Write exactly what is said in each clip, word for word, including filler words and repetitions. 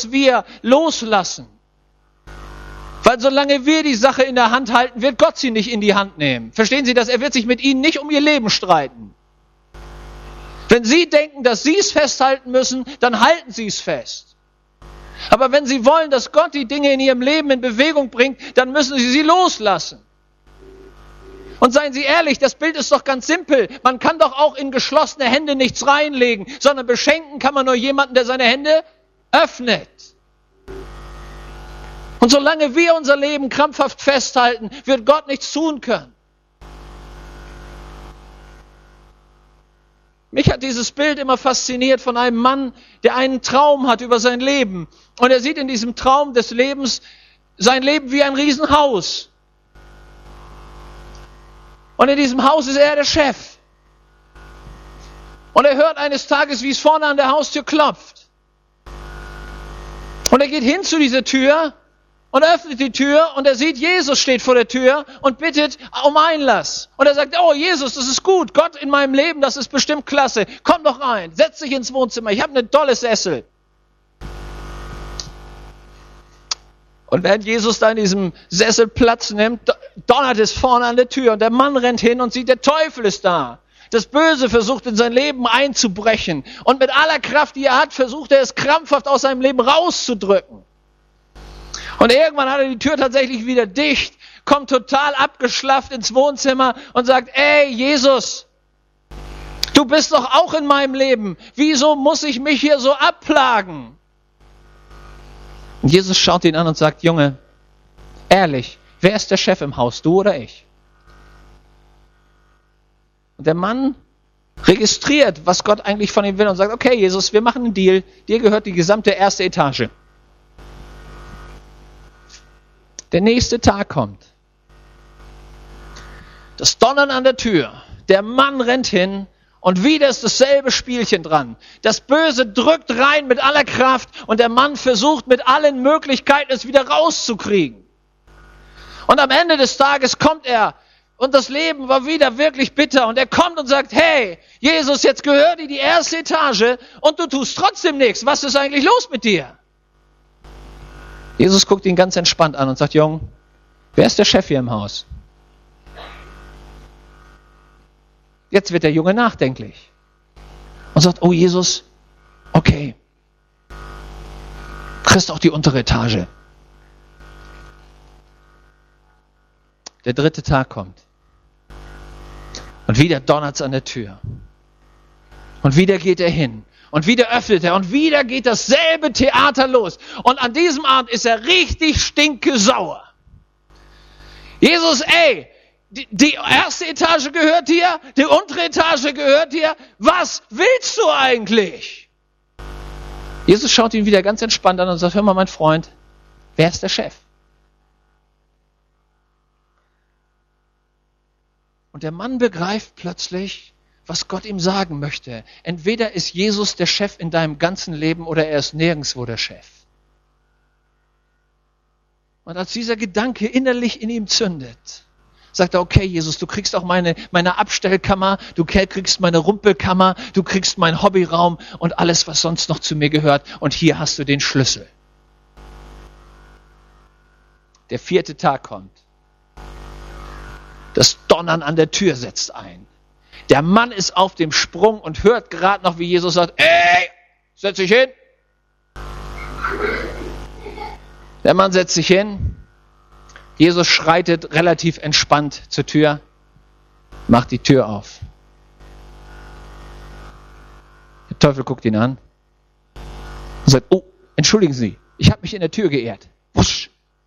dass wir loslassen. Weil solange wir die Sache in der Hand halten, wird Gott sie nicht in die Hand nehmen. Verstehen Sie das? Er wird sich mit ihnen nicht um ihr Leben streiten. Wenn Sie denken, dass Sie es festhalten müssen, dann halten Sie es fest. Aber wenn Sie wollen, dass Gott die Dinge in Ihrem Leben in Bewegung bringt, dann müssen Sie sie loslassen. Und seien Sie ehrlich, das Bild ist doch ganz simpel. Man kann doch auch in geschlossene Hände nichts reinlegen, sondern beschenken kann man nur jemanden, der seine Hände öffnet. Und solange wir unser Leben krampfhaft festhalten, wird Gott nichts tun können. Mich hat dieses Bild immer fasziniert von einem Mann, der einen Traum hat über sein Leben. Und er sieht in diesem Traum des Lebens sein Leben wie ein Riesenhaus. Und in diesem Haus ist er der Chef. Und er hört eines Tages, wie es vorne an der Haustür klopft. Und er geht hin zu dieser Tür und öffnet die Tür und er sieht, Jesus steht vor der Tür und bittet um Einlass. Und er sagt, oh Jesus, das ist gut, Gott in meinem Leben, das ist bestimmt klasse. Komm doch rein, setz dich ins Wohnzimmer, ich habe eine tolle Sessel. Und während Jesus da in diesem Sessel Platz nimmt, donnert es vorne an der Tür und der Mann rennt hin und sieht, der Teufel ist da. Das Böse versucht in sein Leben einzubrechen und mit aller Kraft, die er hat, versucht er es krampfhaft aus seinem Leben rauszudrücken. Und irgendwann hat er die Tür tatsächlich wieder dicht, kommt total abgeschlafft ins Wohnzimmer und sagt, ey Jesus, du bist doch auch in meinem Leben. Wieso muss ich mich hier so abplagen? Und Jesus schaut ihn an und sagt, Junge, ehrlich, wer ist der Chef im Haus, du oder ich? Und der Mann registriert, was Gott eigentlich von ihm will und sagt, okay Jesus, wir machen einen Deal, dir gehört die gesamte erste Etage. Der nächste Tag kommt. Das Donnern an der Tür. Der Mann rennt hin und wieder ist dasselbe Spielchen dran. Das Böse drückt rein mit aller Kraft und der Mann versucht mit allen Möglichkeiten es wieder rauszukriegen. Und am Ende des Tages kommt er und das Leben war wieder wirklich bitter und er kommt und sagt, hey Jesus, jetzt gehört dir die erste Etage und du tust trotzdem nichts. Was ist eigentlich los mit dir? Jesus guckt ihn ganz entspannt an und sagt, Jung, wer ist der Chef hier im Haus? Jetzt wird der Junge nachdenklich und sagt, oh Jesus, okay, kriegst auch die untere Etage. Der dritte Tag kommt und wieder donnert's an der Tür und wieder geht er hin. Und wieder öffnet er und wieder geht dasselbe Theater los. Und an diesem Abend ist er richtig stinkesauer. Jesus, ey, die, die erste Etage gehört dir, die untere Etage gehört dir. Was willst du eigentlich? Jesus schaut ihn wieder ganz entspannt an und sagt, hör mal, mein Freund, wer ist der Chef? Und der Mann begreift plötzlich, was Gott ihm sagen möchte. Entweder ist Jesus der Chef in deinem ganzen Leben oder er ist nirgendwo der Chef. Und als dieser Gedanke innerlich in ihm zündet, sagt er, okay Jesus, du kriegst auch meine, meine Abstellkammer, du kriegst meine Rumpelkammer, du kriegst meinen Hobbyraum und alles, was sonst noch zu mir gehört. Und hier hast du den Schlüssel. Der vierte Tag kommt. Das Donnern an der Tür setzt ein. Der Mann ist auf dem Sprung und hört gerade noch, wie Jesus sagt, ey, setz dich hin. Der Mann setzt sich hin. Jesus schreitet relativ entspannt zur Tür, macht die Tür auf. Der Teufel guckt ihn an und sagt, oh, entschuldigen Sie, ich habe mich in der Tür geehrt. Wusch.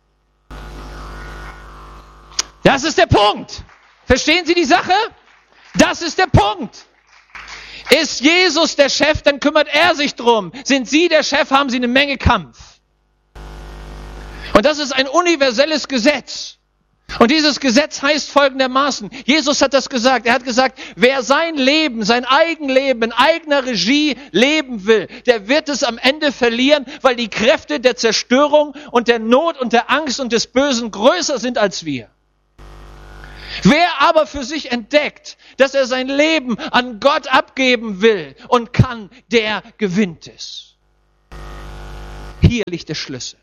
Das ist der Punkt. Verstehen Sie die Sache? Das ist der Punkt. Ist Jesus der Chef, dann kümmert er sich drum. Sind Sie der Chef, haben Sie eine Menge Kampf. Und das ist ein universelles Gesetz. Und dieses Gesetz heißt folgendermaßen, Jesus hat das gesagt, er hat gesagt, wer sein Leben, sein Eigenleben in eigener Regie leben will, der wird es am Ende verlieren, weil die Kräfte der Zerstörung und der Not und der Angst und des Bösen größer sind als wir. Wer aber für sich entdeckt, dass er sein Leben an Gott abgeben will und kann, der gewinnt es. Hier liegt der Schlüssel.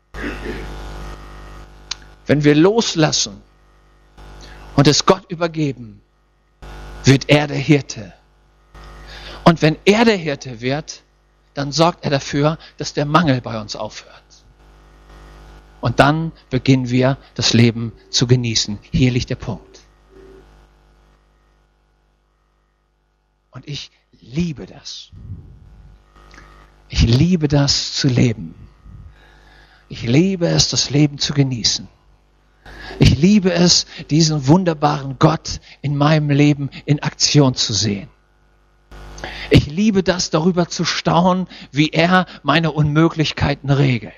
Wenn wir loslassen und es Gott übergeben, wird er der Hirte. Und wenn er der Hirte wird, dann sorgt er dafür, dass der Mangel bei uns aufhört. Und dann beginnen wir, das Leben zu genießen. Hier liegt der Punkt. Und ich liebe das. Ich liebe das zu leben. Ich liebe es, das Leben zu genießen. Ich liebe es, diesen wunderbaren Gott in meinem Leben in Aktion zu sehen. Ich liebe das, darüber zu staunen, wie er meine Unmöglichkeiten regelt.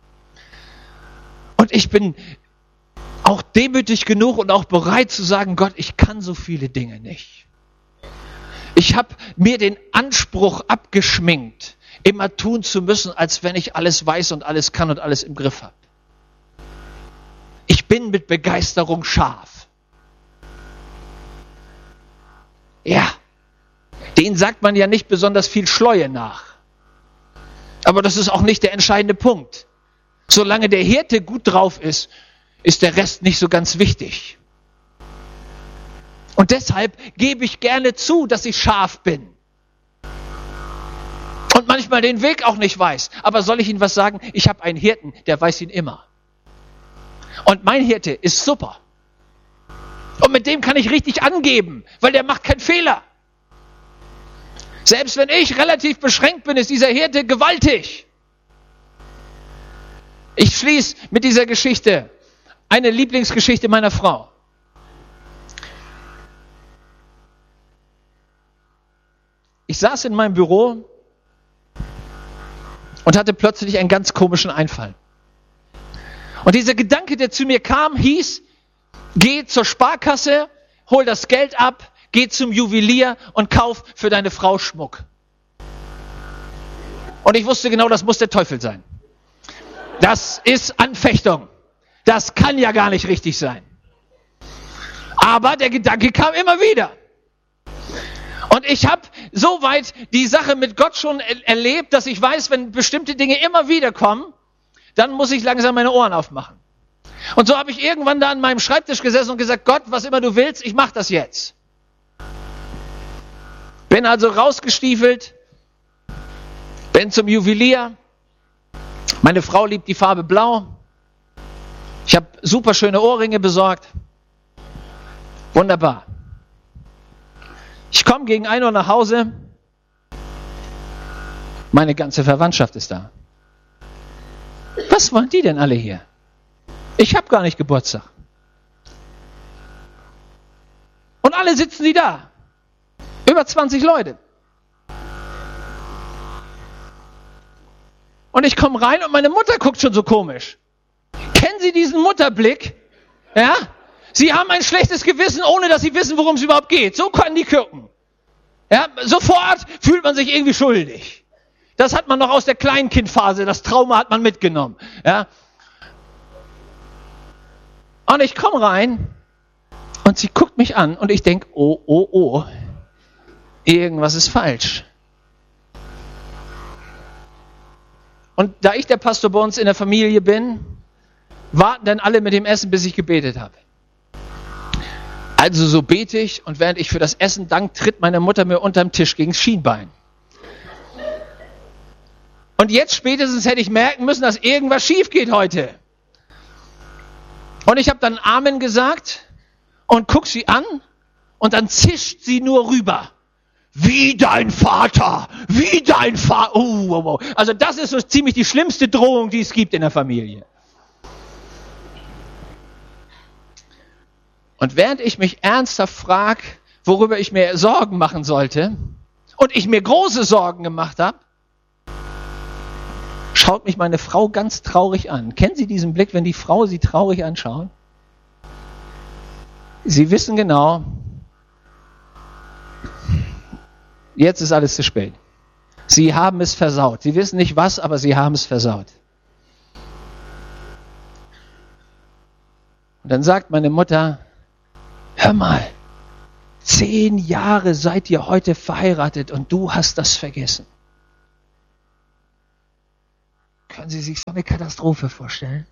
Und ich bin auch demütig genug und auch bereit zu sagen, Gott, ich kann so viele Dinge nicht. Ich habe mir den Anspruch abgeschminkt, immer tun zu müssen, als wenn ich alles weiß und alles kann und alles im Griff habe. Ich bin mit Begeisterung scharf. Ja, denen sagt man ja nicht besonders viel Schleue nach. Aber das ist auch nicht der entscheidende Punkt. Solange der Hirte gut drauf ist, ist der Rest nicht so ganz wichtig. Und deshalb gebe ich gerne zu, dass ich scharf bin. Und manchmal den Weg auch nicht weiß. Aber soll ich Ihnen was sagen? Ich habe einen Hirten, der weiß ihn immer. Und mein Hirte ist super. Und mit dem kann ich richtig angeben, weil der macht keinen Fehler. Selbst wenn ich relativ beschränkt bin, ist dieser Hirte gewaltig. Ich schließe mit dieser Geschichte, eine Lieblingsgeschichte meiner Frau. Ich saß in meinem Büro und hatte plötzlich einen ganz komischen Einfall. Und dieser Gedanke, der zu mir kam, hieß, geh zur Sparkasse, hol das Geld ab, geh zum Juwelier und kauf für deine Frau Schmuck. Und ich wusste genau, das muss der Teufel sein. Das ist Anfechtung. Das kann ja gar nicht richtig sein. Aber der Gedanke kam immer wieder. Und ich habe soweit die Sache mit Gott schon er- erlebt, dass ich weiß, wenn bestimmte Dinge immer wieder kommen, dann muss ich langsam meine Ohren aufmachen. Und so habe ich irgendwann da an meinem Schreibtisch gesessen und gesagt, Gott, was immer du willst, ich mache das jetzt. Bin also rausgestiefelt, bin zum Juwelier. Meine Frau liebt die Farbe Blau. Ich habe super schöne Ohrringe besorgt. Wunderbar. Ich komme gegen ein Uhr nach Hause. Meine ganze Verwandtschaft ist da. Was wollen die denn alle hier? Ich habe gar nicht Geburtstag. Und alle sitzen die da. Über zwanzig Leute. Und ich komme rein und meine Mutter guckt schon so komisch. Kennen Sie diesen Mutterblick? Ja? Sie haben ein schlechtes Gewissen, ohne dass Sie wissen, worum es überhaupt geht. So können die gucken. Ja? Sofort fühlt man sich irgendwie schuldig. Das hat man noch aus der Kleinkindphase. Das Trauma hat man mitgenommen. Ja? Und ich komme rein und sie guckt mich an und ich denke, oh, oh, oh, irgendwas ist falsch. Und da ich der Pastor bei uns in der Familie bin, warten dann alle mit dem Essen, bis ich gebetet habe. Also so bete ich und während ich für das Essen dank, tritt meine Mutter mir unterm Tisch gegen das Schienbein. Und jetzt spätestens hätte ich merken müssen, dass irgendwas schief geht heute. Und ich habe dann Amen gesagt und guck sie an und dann zischt sie nur rüber. Wie dein Vater, wie dein Vater. Oh, oh, oh. Also das ist so ziemlich die schlimmste Drohung, die es gibt in der Familie. Und während ich mich ernsthaft frage, worüber ich mir Sorgen machen sollte und ich mir große Sorgen gemacht habe, schaut mich meine Frau ganz traurig an. Kennen Sie diesen Blick, wenn die Frau Sie traurig anschaut? Sie wissen genau, jetzt ist alles zu spät. Sie haben es versaut. Sie wissen nicht was, aber Sie haben es versaut. Und dann sagt meine Mutter, hör mal, zehn Jahre seid ihr heute verheiratet und du hast das vergessen. Können Sie sich so eine Katastrophe vorstellen?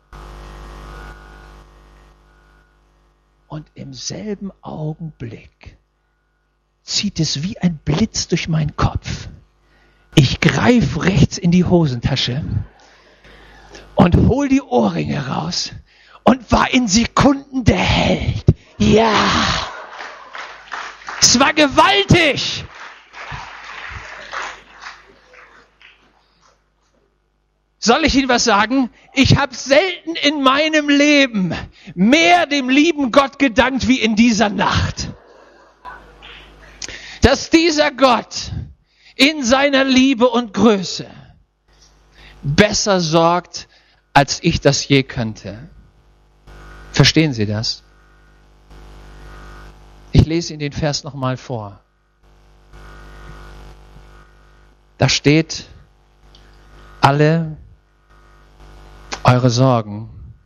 Und im selben Augenblick zieht es wie ein Blitz durch meinen Kopf. Ich greife rechts in die Hosentasche und hol die Ohrringe raus und war in Sekunden der Held. Ja! Es war gewaltig! Soll ich Ihnen was sagen? Ich habe selten in meinem Leben mehr dem lieben Gott gedankt wie in dieser Nacht. Dass dieser Gott in seiner Liebe und Größe besser sorgt, als ich das je könnte. Verstehen Sie das? Ich lese Ihnen den Vers nochmal vor. Da steht, alle eure Sorgen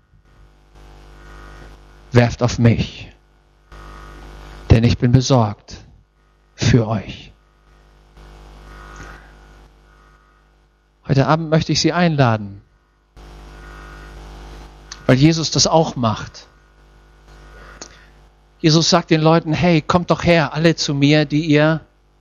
werft auf mich, denn ich bin besorgt für euch. Heute Abend möchte ich Sie einladen, weil Jesus das auch macht. Jesus sagt den Leuten, hey, kommt doch her, alle zu mir, die ihr,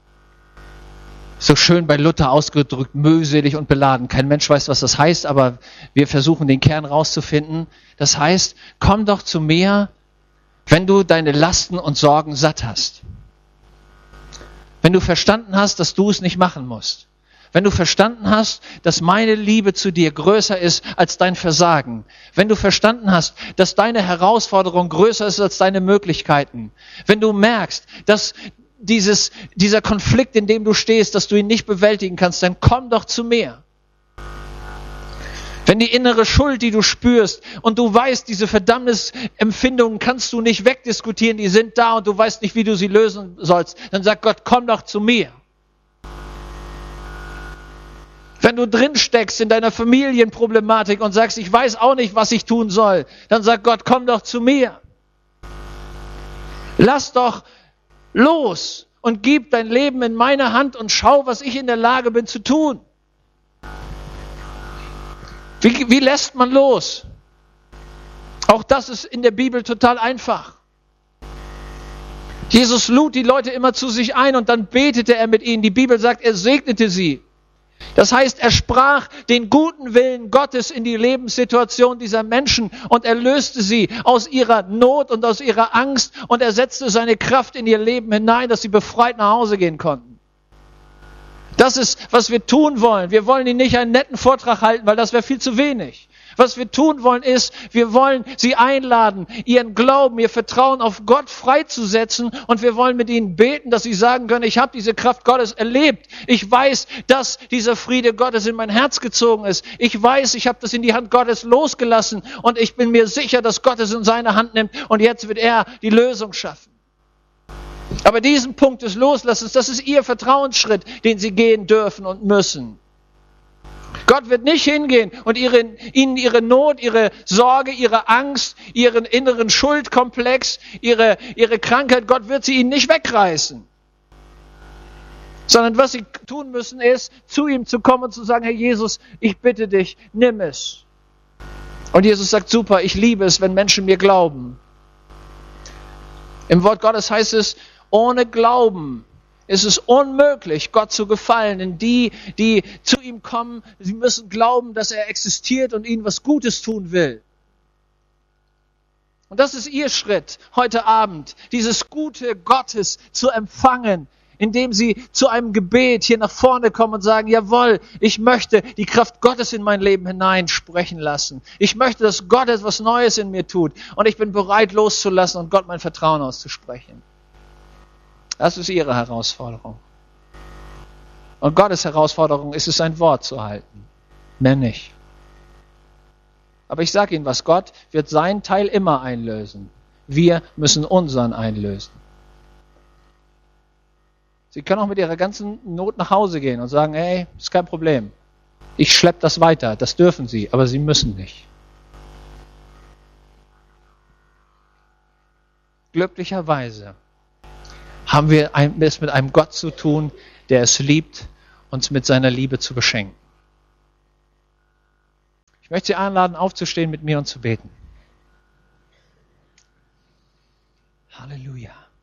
so schön bei Luther ausgedrückt, mühselig und beladen. Kein Mensch weiß, was das heißt, aber wir versuchen den Kern rauszufinden. Das heißt, komm doch zu mir, wenn du deine Lasten und Sorgen satt hast. Wenn du verstanden hast, dass du es nicht machen musst. Wenn du verstanden hast, dass meine Liebe zu dir größer ist als dein Versagen. Wenn du verstanden hast, dass deine Herausforderung größer ist als deine Möglichkeiten. Wenn du merkst, dass dieses, dieser Konflikt, in dem du stehst, dass du ihn nicht bewältigen kannst, dann komm doch zu mir. Wenn die innere Schuld, die du spürst, und du weißt, diese Verdammnisempfindungen kannst du nicht wegdiskutieren, die sind da und du weißt nicht, wie du sie lösen sollst, dann sag Gott, komm doch zu mir. Wenn du drin steckst in deiner Familienproblematik und sagst, ich weiß auch nicht, was ich tun soll, dann sag Gott, komm doch zu mir. Lass doch los und gib dein Leben in meine Hand und schau, was ich in der Lage bin zu tun. Wie, wie lässt man los? Auch das ist in der Bibel total einfach. Jesus lud die Leute immer zu sich ein und dann betete er mit ihnen. Die Bibel sagt, er segnete sie. Das heißt, er sprach den guten Willen Gottes in die Lebenssituation dieser Menschen und er löste sie aus ihrer Not und aus ihrer Angst und er setzte seine Kraft in ihr Leben hinein, dass sie befreit nach Hause gehen konnten. Das ist, was wir tun wollen. Wir wollen ihnen nicht einen netten Vortrag halten, weil das wäre viel zu wenig. Was wir tun wollen ist, wir wollen sie einladen, ihren Glauben, ihr Vertrauen auf Gott freizusetzen und wir wollen mit ihnen beten, dass sie sagen können, ich habe diese Kraft Gottes erlebt. Ich weiß, dass dieser Friede Gottes in mein Herz gezogen ist. Ich weiß, ich habe das in die Hand Gottes losgelassen und ich bin mir sicher, dass Gott es in seine Hand nimmt und jetzt wird er die Lösung schaffen. Aber diesen Punkt des Loslassens, das ist ihr Vertrauensschritt, den sie gehen dürfen und müssen. Gott wird nicht hingehen und ihre, ihnen ihre Not, ihre Sorge, ihre Angst, ihren inneren Schuldkomplex, ihre, ihre Krankheit, Gott wird sie ihnen nicht wegreißen. Sondern was sie tun müssen ist, zu ihm zu kommen und zu sagen, Herr Jesus, ich bitte dich, nimm es. Und Jesus sagt, super, ich liebe es, wenn Menschen mir glauben. Im Wort Gottes heißt es, ohne Glauben ist es unmöglich, Gott zu gefallen. Denn die, die zu ihm kommen, sie müssen glauben, dass er existiert und ihnen was Gutes tun will. Und das ist ihr Schritt heute Abend, dieses Gute Gottes zu empfangen, indem sie zu einem Gebet hier nach vorne kommen und sagen, jawohl, ich möchte die Kraft Gottes in mein Leben hineinsprechen lassen. Ich möchte, dass Gott etwas Neues in mir tut. Und ich bin bereit loszulassen und Gott mein Vertrauen auszusprechen. Das ist ihre Herausforderung. Und Gottes Herausforderung ist es, sein Wort zu halten. Mehr nicht. Aber ich sage Ihnen was, Gott wird seinen Teil immer einlösen. Wir müssen unseren einlösen. Sie können auch mit Ihrer ganzen Not nach Hause gehen und sagen, hey, ist kein Problem. Ich schleppe das weiter. Das dürfen Sie, aber Sie müssen nicht. Glücklicherweise haben wir es mit einem Gott zu tun, der es liebt, uns mit seiner Liebe zu beschenken. Ich möchte Sie einladen, aufzustehen mit mir und zu beten. Halleluja.